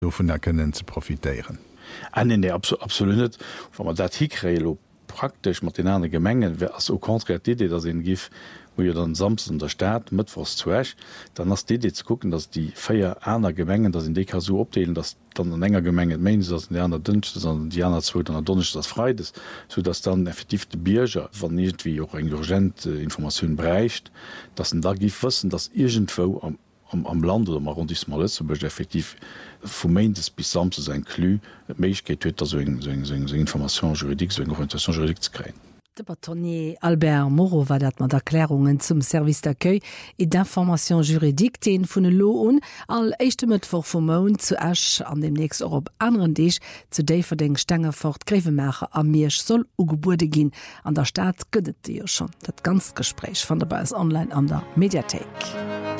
davon erkennen zu profitieren. In der absolut Wa man dat hirélo praktisch mat den an Gemengen as o konkret Idee dat en gif, wo ihr dann sams in der Staat mit was zuch, dann hast die Idee zu gucken, dass die feier einer Gemengen das in DK so opdelen, dass dann an enger Gemengen men die an dünnchte, sondern die an an dunnecht das frei ist, so dass dann effektiv de Bierger van nicht wie auch eng urgent Information bereicht, dass da gif wissen, dass irgendwo am Land oder am Arrondissement Lützelburg effektiv vom Maintes bis Samse sein Klü Meichkeit huet so Information juridik, so Orientation juridik zu kreieren. De Batonier Albert Moreau war dat mat Erklärungen zum Service d'accueil et d'information juridik teen vun e Loun all eischchte Mëttwoch vum Moun zu Asch an dem nächst op anderen Deeg zu Déiferdeng Stängerfort Grävemercher am Meersch soll ugebuerde ginn. An der Staat gëtt Dir schon dat ganz Gespräch von der Bas online an der Mediathek.